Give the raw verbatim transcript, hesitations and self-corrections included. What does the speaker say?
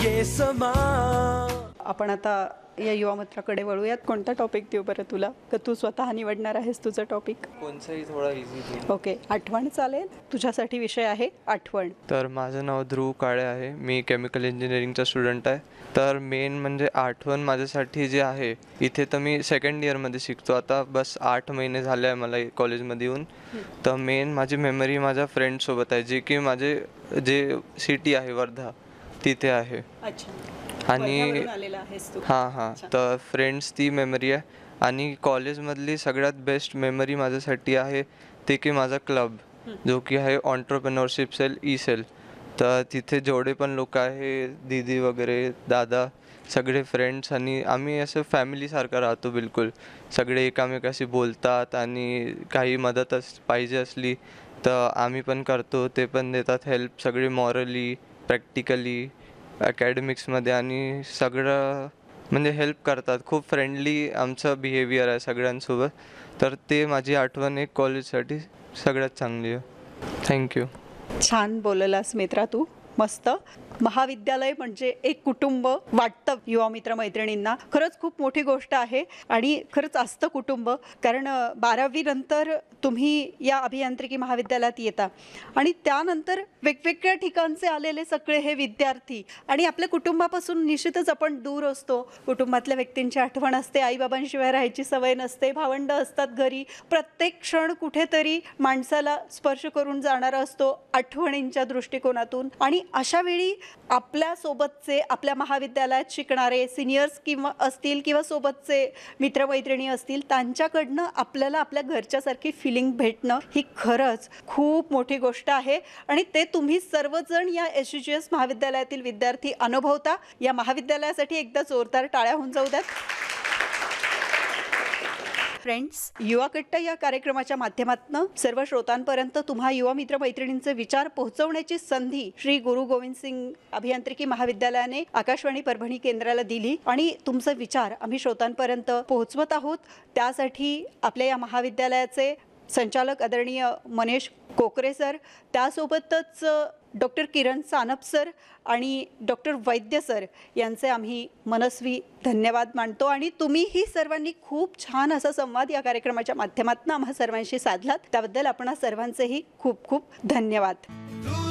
ये समा आपण आता या युवा मित्राकडे वळूयात. कोणता टॉपिक देऊ बरं तुला, का तू स्वतः निवडणार आहेस तुझं टॉपिक? कोणताही थोडा इझी. ओके, आठवण चालेल. तुझ्यासाठी विषय आहे आठवण. तर माझं नाव ध्रुव काळे आहे, मी केमिकल इंजिनिअरिंगचा स्टुडंट आहे. तर मेन म्हणजे आठवण माझ्यासाठी जे आहे, इथे तर मी सेकंड इयरमध्ये शिकतो आता, बस आठ महिने झाले आहे मला कॉलेजमध्ये येऊन. तर मेन माझी मेमरी माझ्या फ्रेंडसोबत आहे, जे की माझे जे सिटी आहे वर्धा तिथे आहे. अच्छा. आणि आलेला आहेस तू? हां हां तर फ्रेंड्स ती मेमरी आहे. आणि कॉलेजमधली सगळ्यात बेस्ट मेमरी माझ्यासाठी आहे ते की माझा क्लब, जो की आहे ऑन्टरप्रेनरशिप सेल ई सेल. तर तिथे जेवढे पण लोक आहे, दीदी वगैरे, दादा, सगळे फ्रेंड्स, आणि आम्ही असं फॅमिलीसारखं राहतो बिलकुल. सगळे एकामेकाशी बोलतात आणि काही मदत अस पाहिजे असली तर आम्ही पण करतो, ते पण देतात हेल्प, सगळे मॉरली, प्रॅक्टिकली, अकॅडमिक्समध्ये, आणि सगळं म्हणजे हेल्प करतात. खूप फ्रेंडली आमचं बिहेवियर आहे सगळ्यांसोबत. तर ते माझी आठवण एक कॉलेजसाठी सगळ्यात चांगली आहे. थँक्यू. छान बोललास मित्रा तू, मस्त. महाविद्यालय म्हणजे एक कुटुंब वाटतं युवा मित्र मैत्रिणींना. खरंच खूप मोठी गोष्ट आहे आणि खरंच असतं कुटुंब. कारण बारावी नंतर तुम्ही या अभियांत्रिकी महाविद्यालयात येता आणि त्यानंतर वेगवेगळ्या ठिकाणचे आलेले सगळे हे विद्यार्थी, आणि आपल्या कुटुंबापासून निश्चितच आपण दूर असतो. कुटुंबातल्या व्यक्तींची आठवण असते, आईबाबांशिवाय राहायची सवय नसते, भावंडं असतात घरी. प्रत्येक क्षण कुठेतरी माणसाला स्पर्श करून जाणारा असतो आठवणींच्या दृष्टिकोनातून. आणि अशा वेळी आपल्या सोबतचे, आपल्या महाविद्यालयात शिकणारे सिनियर्स किंवा असतील किंवा सोबतचे मित्रमैत्रिणी असतील, त्यांच्याकडनं आपल्याला आपल्या घरच्यासारखी फिलिंग भेटणं ही खरंच खूप मोठी गोष्ट आहे. आणि ते तुम्ही सर्वजण या एस जी एस महाविद्यालयातील विद्यार्थी अनुभवता. या महाविद्यालयासाठी एकदा जोरदार टाळ्या होऊन जाऊ द्यात. फ्रेंड्स, युवा कट्टा या कार्यक्रमाच्या माध्यमातून सर्व श्रोतांपर्यंत तुम्हा युवा मित्र मैत्रिणींचे विचार पोहोचवण्याची संधी श्री गुरु गोविंद सिंग अभियांत्रिकी महाविद्यालयाने आकाशवाणी परभणी केंद्राला दिली आणि तुमचे विचार आम्ही श्रोतांपर्यंत पोहोचवत आहोत. त्यासाठी आपल्या या महाविद्यालयाचे संचालक आदरणीय मनीष कोकरे सर, त्यासोबतच डॉक्टर किरण सानप सर आणि डॉक्टर वैद्य सर यांचे आम्ही मनस्वी धन्यवाद मानतो. आणि तुम्हीही सर्वांनी खूप छान असा संवाद या कार्यक्रमाच्या माध्यमातून आम्हा सर्वांशी साधलात, त्याबद्दल आपणा सर्वांचेही खूप खूप धन्यवाद.